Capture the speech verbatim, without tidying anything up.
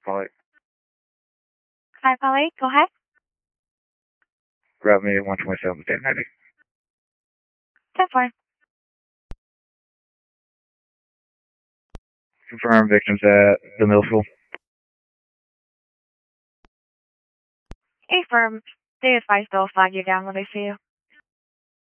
Polly, Hi, Polly. Go ahead. grab me at one twenty-seven, ten ninety. ten four. Confirm victims at the middle school. Affirm. They advise they'll flag you down when they see you.